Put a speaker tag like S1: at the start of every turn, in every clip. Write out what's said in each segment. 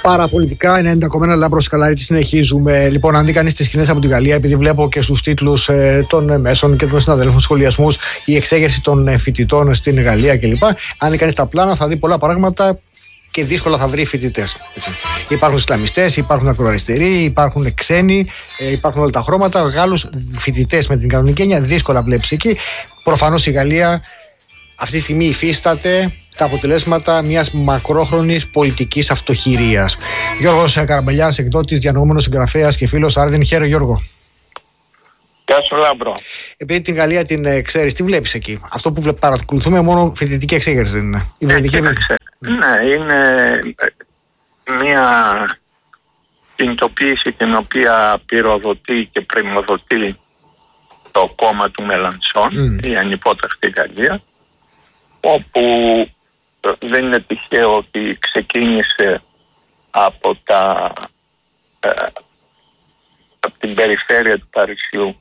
S1: Παραπολιτικά 90,1 Λάμπρος Καλαρίτης, συνεχίζουμε. Λοιπόν, αν δει κανείς τις σκηνές από τη Γαλλία, επειδή βλέπω και στους τίτλους των μέσων και των συναδέλφων σχολιασμούς η εξέγερση των φοιτητών στην Γαλλία κλπ. Αν δει κανείς τα πλάνα, θα δει πολλά πράγματα και δύσκολα θα βρει φοιτητές. Υπάρχουν Ισλαμιστές, υπάρχουν ακροαριστεροί, υπάρχουν ξένοι, υπάρχουν όλα τα χρώματα. Γάλλους φοιτητές με την κανονική έννοια δύσκολα βλέπεις εκεί. Προφανώς η Γαλλία αυτή τη στιγμή υφίσταται τα αποτελέσματα μιας μακρόχρονης πολιτικής αυτοχειρίας. Γιώργος Καραμπαλιάς, εκδότης, διανοούμενος συγγραφέας και φίλος. Άρδιν, χαίρε Γιώργο.
S2: Γεια σου Λάμπρο.
S1: Επειδή την Γαλλία την ξέρεις, τι βλέπεις εκεί? Αυτό που παρακολουθούμε μόνο φοιτητική εξέγερση δεν είναι?
S2: Ναι, είναι μια κινητοποίηση την οποία πυροδοτεί και πρημοδοτεί το κόμμα του Μελανσόν, η ανυπόταχτη Γαλλία, όπου δεν είναι τυχαίο ότι ξεκίνησε από την περιφέρεια του Παρισιού,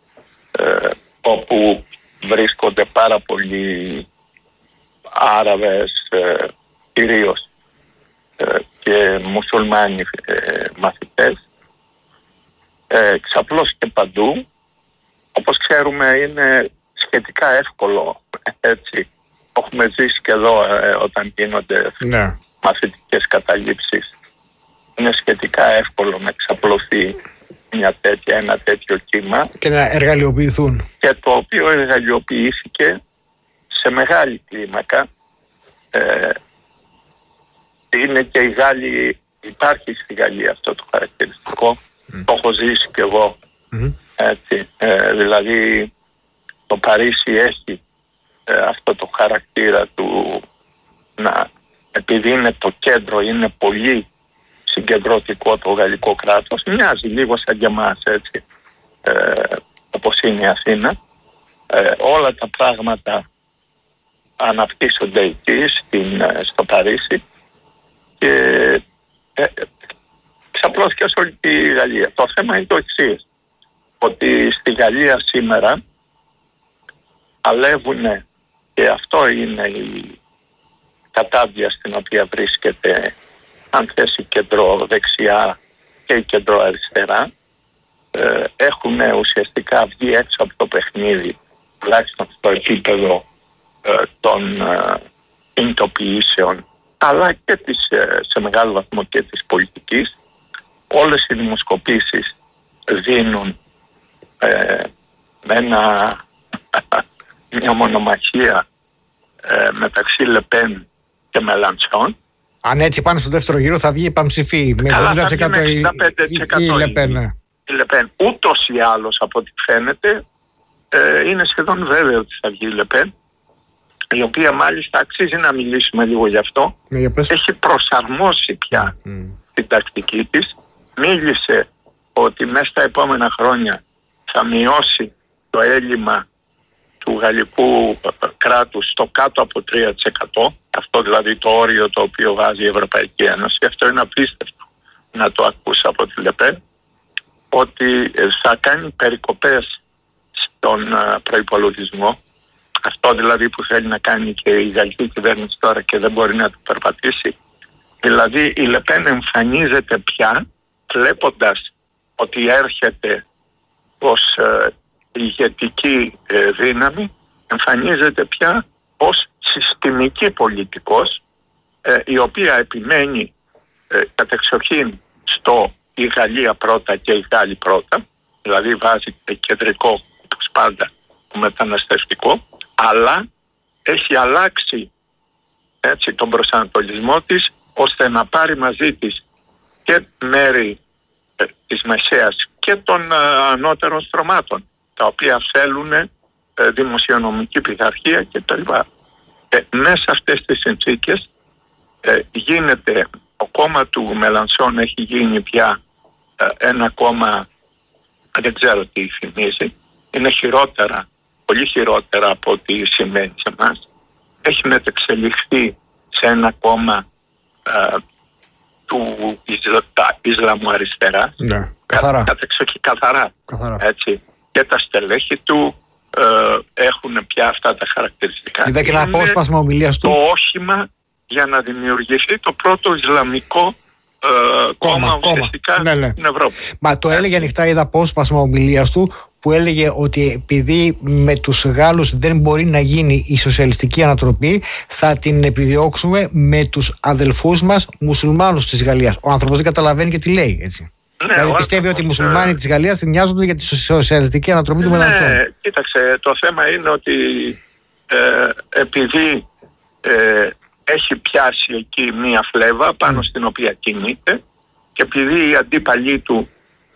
S2: όπου βρίσκονται πάρα πολλοί Άραβες κυρίως και μουσουλμάνοι μαθητές, ξαπλώθηκε παντού. Όπως ξέρουμε είναι σχετικά εύκολο, έτσι. Έχουμε ζήσει και εδώ όταν γίνονται μαθητικές καταλήψεις. Είναι σχετικά εύκολο να ξαπλωθεί ένα τέτοιο κύμα.
S1: Και να εργαλειοποιηθούν.
S2: Και το οποίο εργαλειοποιήθηκε σε μεγάλη κλίμακα. Είναι και οι Γάλλοι, υπάρχει στη Γαλλία αυτό το χαρακτηριστικό. Το έχω ζήσει κι εγώ. Έτσι, δηλαδή το Παρίσι έχει αυτό το χαρακτήρα του επειδή είναι το κέντρο, είναι πολύ συγκεντρωτικό το γαλλικό κράτος, μοιάζει λίγο σαν και εμάς, έτσι, όπως είναι η Αθήνα. Όλα τα πράγματα αναπτύσσονται εκεί στο Παρίσι και ξαπλώθηκε σε όλη τη Γαλλία. Το θέμα είναι το εξής, ότι στη Γαλλία σήμερα παλεύουν, και αυτό είναι η κατάδια στην οποία βρίσκεται, αν θες, η κεντροδεξιά και η κεντροαριστερά, έχουν ουσιαστικά βγει έξω από το παιχνίδι, τουλάχιστον στο επίπεδο των κινητοποιήσεων, αλλά και σε μεγάλο βαθμό και της πολιτικής. Όλες οι δημοσκοπήσεις δίνουν μια μονομαχία μεταξύ Λεπέν και Μελανσόν.
S1: Αν έτσι πάνε στο δεύτερο γύρο θα βγει υπαμψηφή με 70% η Λεπέν.
S2: Η Λεπέν ούτως ή άλλως, από ό,τι φαίνεται, είναι σχεδόν βέβαιο ότι θα βγει η Λεπέν, η οποία μάλιστα αξίζει να μιλήσουμε λίγο γι' αυτό. Έχει προσαρμόσει πια την τακτική της. Μίλησε ότι μέσα στα επόμενα χρόνια θα μειώσει το έλλειμμα του γαλλικού κράτους στο κάτω από 3%. Αυτό δηλαδή το όριο το οποίο βάζει η Ευρωπαϊκή Ένωση. Αυτό είναι απίστευτο να το ακούσει από τη Λεπέν. Ότι θα κάνει περικοπές στον προϋπολογισμό. Αυτό δηλαδή που θέλει να κάνει και η γαλλική κυβέρνηση τώρα και δεν μπορεί να το περπατήσει. Δηλαδή η Λεπέν εμφανίζεται πια, βλέποντας ότι έρχεται ως ηγετική δύναμη, εμφανίζεται πια ως συστημική πολιτικός, η οποία επιμένει κατεξοχήν στο η Γαλλία πρώτα και οι Γάλλοι πρώτα, δηλαδή βάζει κεντρικό, όπως πάντα, το μεταναστευτικό, αλλά έχει αλλάξει, έτσι, τον προσανατολισμό της, ώστε να πάρει μαζί της και μέρη της μεσαίας και των ανώτερων στρωμάτων, τα οποία θέλουν δημοσιονομική πειθαρχία κτλ. Μέσα αυτές τις συνθήκες γίνεται, το κόμμα του Μελανσόν έχει γίνει πια ένα κόμμα, δεν ξέρω τι θυμίζει, είναι χειρότερα, πολύ χειρότερα από ό,τι σημαίνει σε εμάς. Έχει μετεξελιχθεί σε ένα κόμμα του Ισλαμού αριστερά.
S1: Ναι, καθαρά.
S2: Καθαρά. Έτσι. Και τα στελέχη του έχουν πια αυτά τα χαρακτηριστικά.
S1: Είδα και ένα απόσπασμα ομιλίας του.
S2: Το όχημα για να δημιουργηθεί το πρώτο Ισλαμικό κόμμα ουσιαστικά στην Ευρώπη.
S1: Μα το έλεγε ανοιχτά, είδα απόσπασμα ομιλίας του που έλεγε ότι επειδή με τους Γάλλους δεν μπορεί να γίνει η σοσιαλιστική ανατροπή, θα την επιδιώξουμε με τους αδελφούς μας μουσουλμάνους της Γαλλίας. Ο άνθρωπος δεν καταλαβαίνει και τι λέει, έτσι.
S2: Ναι,
S1: δηλαδή πιστεύει ότι οι μουσουλμάνοι της Γαλλίας νοιάζονται για τη σοσιαλιστική ανατροπή του Μελανσόν.
S2: Ναι, κοίταξε, το θέμα είναι ότι επειδή έχει πιάσει εκεί μία φλέβα πάνω στην οποία κινείται και επειδή οι αντίπαλοι του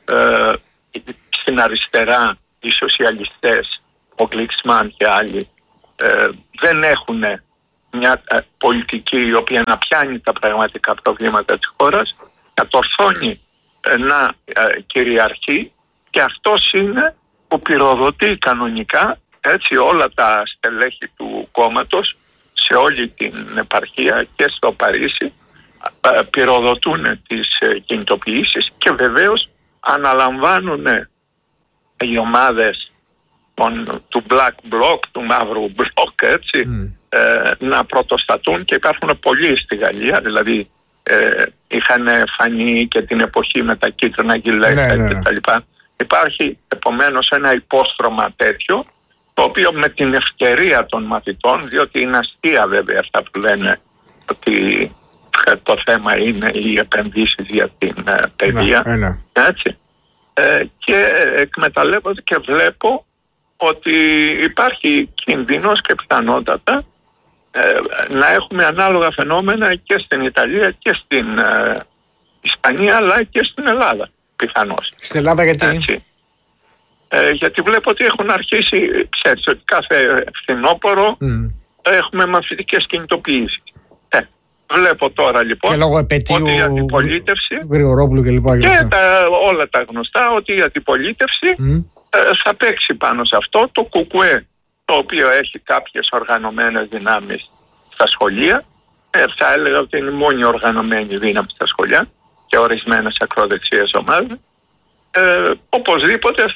S2: στην αριστερά, οι σοσιαλιστές, ο Γκλίξμαν και άλλοι, δεν έχουν μια πολιτική η οποία να πιάνει τα πραγματικά προβλήματα της χώρας, κατορθώνει να κυριαρχεί, και αυτός είναι που πυροδοτεί κανονικά, έτσι, όλα τα στελέχη του κόμματος σε όλη την επαρχία και στο Παρίσι πυροδοτούν τις κινητοποιήσεις και βεβαίως αναλαμβάνουν οι ομάδες του Black Bloc, του μαύρου μπλοκ, έτσι, να πρωτοστατούν, και υπάρχουν πολλοί στη Γαλλία, δηλαδή είχαν φανεί και την εποχή με τα κίτρινα γυλαίκα κτλ. Υπάρχει επομένως ένα υπόστρωμα τέτοιο, το οποίο με την ευκαιρία των μαθητών, διότι είναι αστεία βέβαια αυτά που λένε ότι το θέμα είναι οι επενδύσεις για την παιδεία, έτσι, και εκμεταλλεύονται, και βλέπω ότι υπάρχει κίνδυνος και πιθανότατα να έχουμε ανάλογα φαινόμενα και στην Ιταλία και στην Ισπανία, αλλά και στην Ελλάδα πιθανώς.
S1: Στην Ελλάδα γιατί?
S2: Έτσι. Γιατί βλέπω ότι έχουν αρχίσει, ξέρεις, ότι κάθε φθινόπωρο έχουμε μαθητικές κινητοποιήσεις. Βλέπω τώρα λοιπόν
S1: και λόγω επετείου
S2: ότι η αντιπολίτευση
S1: Γρηγορόπουλου και λοιπά,
S2: και όλα τα γνωστά, ότι η αντιπολίτευση θα παίξει πάνω σε αυτό. Το ΚΚΕ, το οποίο έχει κάποιες οργανωμένες δυνάμεις στα σχολεία, θα έλεγα ότι είναι η μόνη οργανωμένη δύναμη στα σχολεία και ορισμένες ακροδεξιές ομάδες, οπωσδήποτε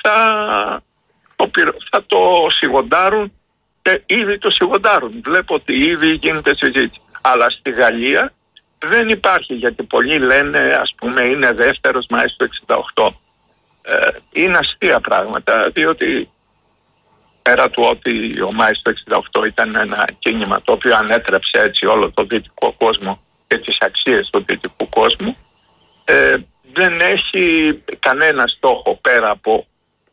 S2: θα το σιγοντάρουν, και ήδη το σιγοντάρουν. Βλέπω ότι ήδη γίνεται συζήτηση. Αλλά στη Γαλλία δεν υπάρχει, γιατί πολλοί λένε, ας πούμε, είναι δεύτερος Μάης του 68. Είναι αστεία πράγματα, διότι πέρα του ότι ο Μάης του 68 ήταν ένα κίνημα το οποίο ανέτρεψε έτσι όλο το δυτικό κόσμο και τις αξίες του δυτικού κόσμου, δεν έχει κανένα στόχο πέρα από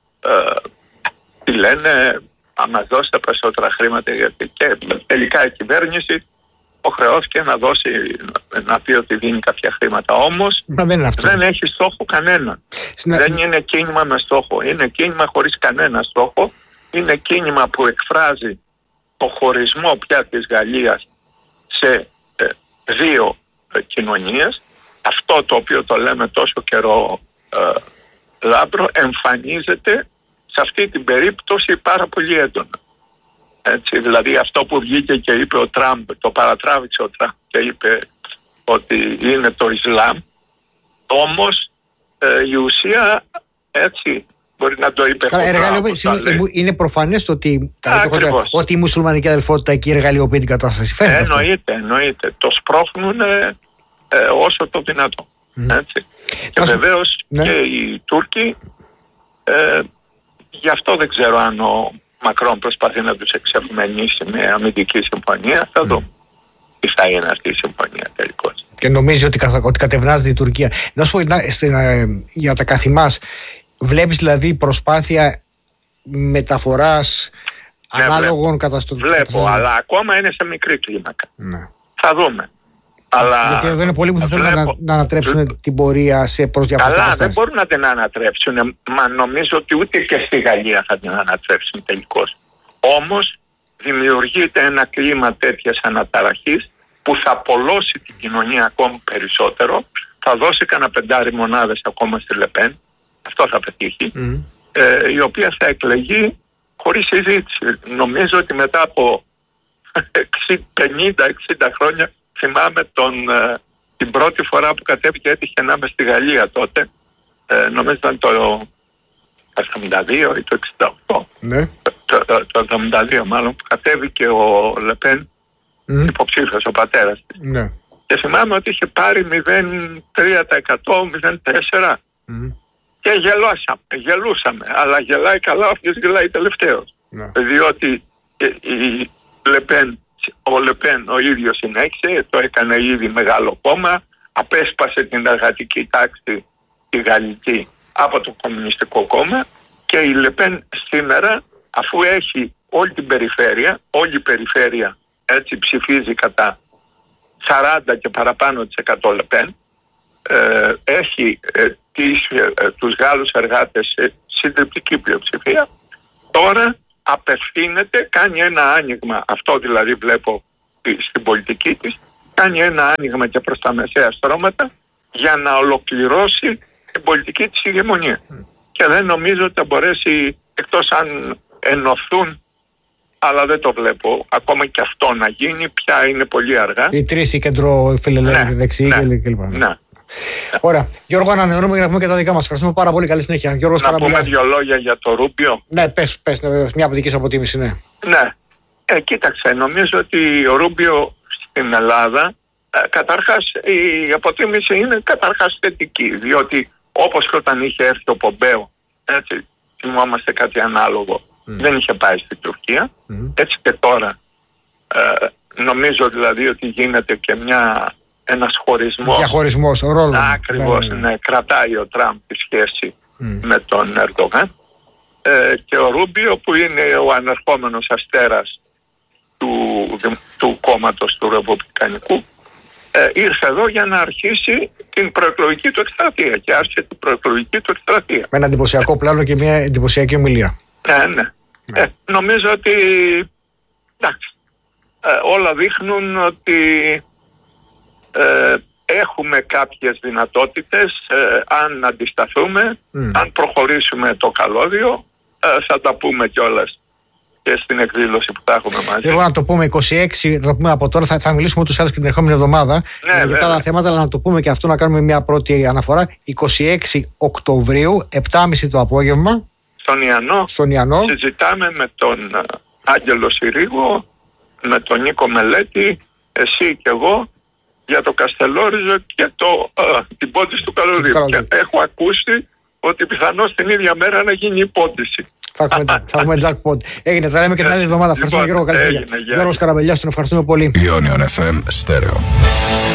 S2: τι λένε, να μας δώσετε περισσότερα χρήματα, γιατί και τελικά η κυβέρνηση υποχρεώθηκε να πει ότι δίνει κάποια χρήματα. Όμως δεν έχει στόχο κανένα. Δεν είναι κίνημα με στόχο. Είναι κίνημα χωρίς κανένα στόχο. Είναι κίνημα που εκφράζει το χωρισμό πια της Γαλλίας σε δύο κοινωνίες. Αυτό το οποίο το λέμε τόσο καιρό λάμπρο εμφανίζεται σε αυτή την περίπτωση πάρα πολύ έντονα. Έτσι, δηλαδή αυτό που βγήκε και είπε ο Τραμπ, το παρατράβηξε ο Τραμπ και είπε ότι είναι το Ισλάμ, όμως η ουσία, έτσι, μπορεί να το είπε.
S1: Είναι προφανές ότι η μουσουλμανική αδελφότητα εκεί εργαλειοποιεί την κατάσταση.
S2: Εννοείται. Το σπρώχνουν όσο το δυνατό. Έτσι. Και βεβαίως και οι Τούρκοι, γι' αυτό δεν ξέρω αν ο Μακρόν προσπαθεί να τους εξευμενήσει με αμυντική συμφωνία. Θα δούμε τι θα είναι αυτή η συμφωνία τελικώς.
S1: Και νομίζει ότι κατευνάζεται η Τουρκία. Να σου πω για τα καθημάς, βλέπεις δηλαδή προσπάθεια μεταφοράς ανάλογων καταστροφών?
S2: Βλέπω, αλλά ακόμα είναι σε μικρή κλίμακα. Θα δούμε. Αλλά
S1: γιατί εδώ είναι πολλοί που θα θέλουν να ανατρέψουν την πορεία προς διαφορετικές καταστάσεις.
S2: Αλλά δεν μπορούν να την ανατρέψουν. Μα νομίζω ότι ούτε και στη Γαλλία θα την ανατρέψουν τελικώς. Όμως δημιουργείται ένα κλίμα τέτοιας αναταραχής που θα απολώσει την κοινωνία ακόμη περισσότερο. Θα δώσει κανένα 5 μονάδες ακόμα στη Λεπέν. Αυτό θα πετύχει. Η οποία θα εκλεγεί χωρίς συζήτηση. Νομίζω ότι μετά από 50-60 χρόνια, θυμάμαι την πρώτη φορά που κατέβηκε, έτυχε να είμαι στη Γαλλία τότε, νομίζω ήταν το 72 ή το 68.
S1: Ναι.
S2: Το 72 μάλλον, που κατέβηκε ο Λεπέν, υποψήφιος, ο πατέρας της.
S1: Ναι.
S2: Και θυμάμαι ότι είχε πάρει 0,3%, 0,4%. Και γελούσαμε. Αλλά γελάει καλά όποιος γελάει τελευταίος. Διότι ο Λεπέν ο ίδιος συνέχισε, το έκανε ήδη μεγάλο κόμμα, απέσπασε την εργατική τάξη τη γαλλική από το Κομμουνιστικό Κόμμα, και η Λεπέν σήμερα, αφού έχει όλη την περιφέρεια, όλη η περιφέρεια έτσι ψηφίζει κατά 40 και παραπάνω της 100 Λεπέν, έχει τους Γάλλους εργάτες σε συντριπτική πλειοψηφία, τώρα απευθύνεται, κάνει ένα άνοιγμα, αυτό δηλαδή βλέπω στην πολιτική της, κάνει ένα άνοιγμα και προς τα μεσαία στρώματα για να ολοκληρώσει την πολιτική της ηγεμονία. Και δεν νομίζω ότι θα μπορέσει, εκτός αν ενωθούν, αλλά δεν το βλέπω ακόμα και αυτό να γίνει, πια είναι πολύ αργά. Οι τρεις, οι κεντροφιλελεύθεροι, δεξιοί κλπ. Ναι.
S1: Ωραία. Γιώργο, ανανεώνουμε για να πούμε και τα δικά μας. Ευχαριστούμε πάρα πολύ. Καλή συνέχεια. Γιώργος Καραμπελιάς.
S2: Να πούμε 2 λόγια για το Ρούμπιο.
S1: Ναι, πες, μια από δική σου αποτίμηση, ναι.
S2: Ναι. Κοίταξε, νομίζω ότι ο Ρούμπιο στην Ελλάδα, καταρχάς η αποτίμηση είναι καταρχάς θετική, διότι όπως και όταν είχε έρθει ο Πομπέο, έτσι, θυμόμαστε κάτι ανάλογο, δεν είχε πάει στην Τουρκία, έτσι και τώρα νομίζω δηλαδή ότι γίνεται και ένας χωρισμός.
S1: Διαχωρισμός, ρόλο.
S2: Ακριβώς, ναι, κρατάει ο Τραμπ τη σχέση με τον Ερντογάν, και ο Ρούμπιο, που είναι ο ανερχόμενος αστέρας του κόμματος του Ρεπουμπλικανικού, ήρθε εδώ για να αρχίσει την προεκλογική του εκστρατεία, και άρχισε την προεκλογική του εκστρατεία.
S1: Με ένα εντυπωσιακό πλάνο και μια εντυπωσιακή ομιλία.
S2: Ναι. Νομίζω ότι όλα δείχνουν ότι έχουμε κάποιες δυνατότητες, αν αντισταθούμε, αν προχωρήσουμε το καλώδιο, θα τα πούμε κιόλας και στην εκδήλωση που θα έχουμε μαζί.
S1: Εγώ να το πούμε 26, να το πούμε από τώρα, θα μιλήσουμε ούτως ή άλλως και την ερχόμενη εβδομάδα για τα άλλα θέματα, αλλά να το πούμε και αυτό, να κάνουμε μια πρώτη αναφορά. 26 Οκτωβρίου, 7.30 το απόγευμα,
S2: στον Ιαννό, συζητάμε με τον Άγγελο Συρίγο, με τον Νίκο Μελέτη, εσύ και εγώ, για το Καστελόριζο και την πόντιση του καλωδίου. Και έχω ακούσει ότι πιθανώς την ίδια μέρα να γίνει υπόντιση.
S1: Θα έχουμε jackpot. Έγινε, θα λέμε και την άλλη εβδομάδα. Ευχαριστούμε, Γιώργο. Καλή συνέχεια. Γιώργος Καραμπελιάς, τον ευχαριστούμε πολύ.
S3: Ionion FM Stereo.